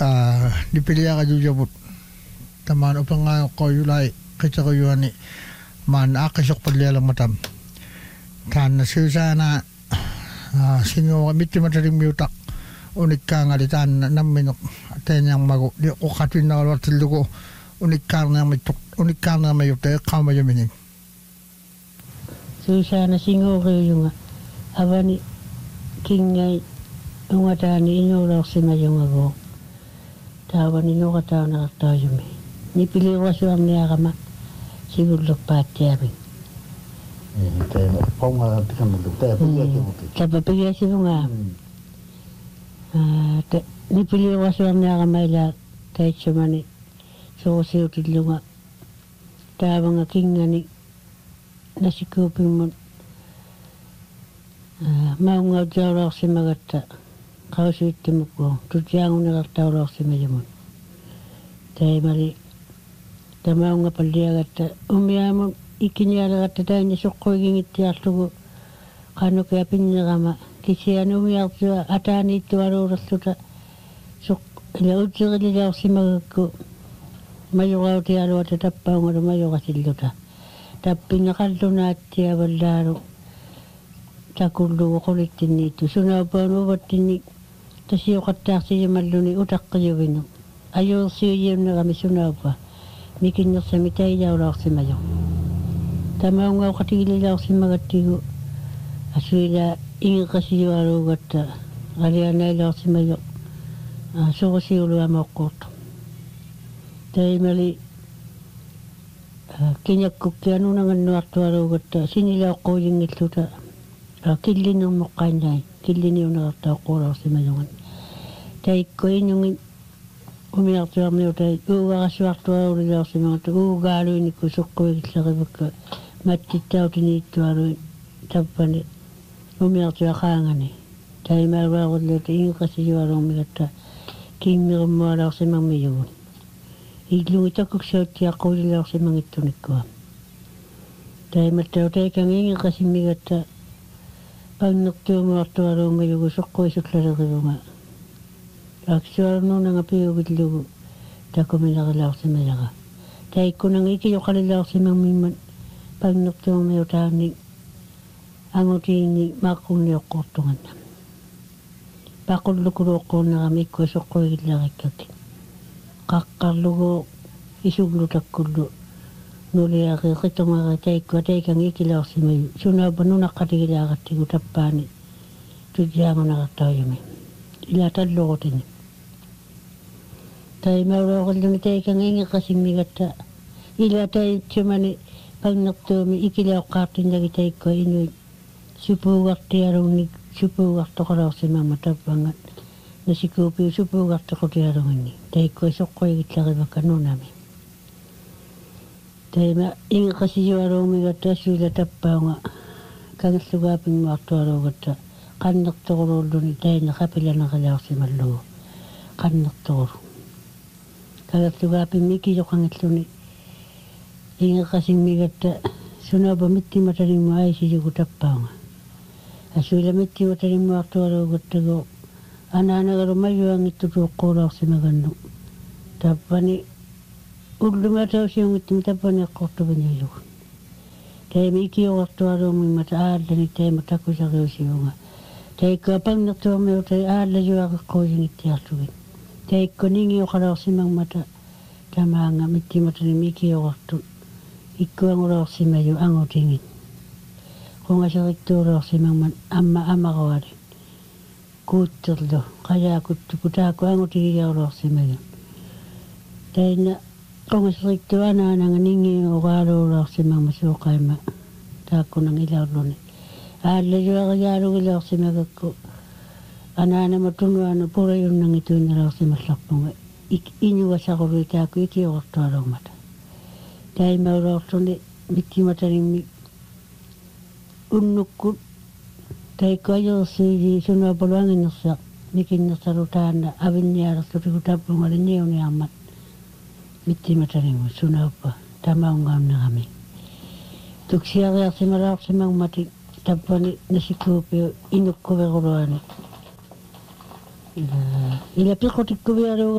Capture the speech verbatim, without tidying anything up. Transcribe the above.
ah dipilih ka jujabut taman upang nga ko yulay kita ko yuani man akasok paglalang matam tan susana singo mitti mataring miutak unik ka nga ditan naminok tenyang mago di ko katwin na walwatil ko unik ka nga mituk unik ka nga mayute kama yuminin susana singo ko yung avani kingay ungatani inyuraw si mayong ako tawan inyo kataw na kataw yumi nipili ko suam niya kama siguro pati amin tayo pong tika mo tayo pagya si mo sa papagya si mo nga nipili ko suam niya kama ila kahit sumani so siutid lo nga tawan nga kingani nasikupin mo maunga jawraw si magata kausuitti muko tutjangu nakartauraw si majamun tay mari tamaunga paldiagatta umiamun ikinyaragatta taynya sokkoigingitti artugu kanu kaya pinyagama kisian umiartua atani tuarurassuta sok ila utsirililaw si magakku mayugauti aluata tappaunga mayugasilluta tappinga kallunaattia vallaru takullu qulittinni tu sunapanu vattinni tasio qattaarsi malluni utaqqiyuvinu ayursiuyimna gami sunapa mikinnersami tailaularsimayo tamaunga qatigililaarsimagattigu asuila ingiqasiualuugatta alianailaarsimayo surusiuluamaoqqortu taimali kinyakkukkianunangannuartualuugatta sinilauqquyingilluta killini muqqainai killini unarta qurarsimayungan taikko inyungi umiartuarmiuta uugaqasuartuarulilaarsimaata uugaaluinikku suqquigillaqivakka mattittautiniittualuin tappani umiartuaqaangani taimaaruarulluuta ingiqasijualuumigatta kimmirummualaarsimammiyugun illungi takkuksauttiaqquulilaarsimangittunikkuam taimattautaikangi ingiqasimmigatta pagnertuumuartualuunga yugu soqquisuklaleqivunga aksuarnuunanga piugillugu takuminaqilaarsimilaqa taikkunanga ikiyoqalilaarsimamimman pagnertuumiutaani angutiini maqqunniuqqortunganna paqullukuruuqqornaqami ikkua soqquigillaqikkatin qaqqarlugu isuglutakkullu nuliaqi qitungaqa taikku taikangi ikilaarsimayu sunaapa nunaqqatigilaaqattigu tappaani tujjaangunaqartauyumi ila talluqutini taimauruoqilluni taikangi ingiqasimmigatta ila taitsumani pagnertuumi ikilauqqaartinnagi taikkua inui supuugartiarunni supuugartoqalaarsimamma tappangat nasikuupiu supuugartoqutiarunginni taikkua soqqoigillaqivakka nunami taima ingiqasijuaruumigatta suila tappaunga kangallugaapinguartuaruugatta qannertoquluulluni taina qapilanaqilaarsималлугу qannertoqulu kangallugaapimmi ikijoqangilluni ingiqasimmigatta sunapa mittimatarimmu aisijugu tappaunga asuila mittimatarimmuartuaruugattago anaanagaru mayuangittutuuqqulaarsimagannu tappani ulluma tausiungittum tappani eqqortuviñuyugu taimi ikiyoqartuaruumimmata aallani taima takusaqiusiunga taikko pagnertuarmiuta aallajuaqeqquusingittiartugin taikko ningioqalaarsimangmata tamaanga mittimatanimi ikiyoqartun ikkuangulaarsimayu angutingin qungaseriqtuulaarsimangman amma amaqavalin kuutterlu qayaakuttuku taakku angutigigaulaarsimayun taina qungaseriqtu anaananga ningiuqaaluulaarsimangma suuqaima taakkunang ilaulluni aallajuaqijaalugilaarsimagakku anaanama tunuanu purayunnangi tuinalaarsimallarpunga iñugasaqului taakku ikioqartualuumata taimauloorluni mittimatanimmi unnukku taikko ajersiigi sunuapaluanginnersa mikinnersalu taanna avinnialarlutigu tappungali niuniammat mittimatanimu sunuappa tamaungaamnaqami tuksiariarsimalaarsimangmati tappani nasikuupiu inukkuvequluani ila piqutikkuvialuuga